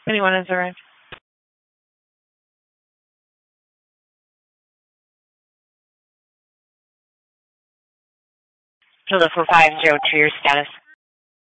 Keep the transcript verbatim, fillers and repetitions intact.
Anyone has arrived. Hello for five zero two, your status.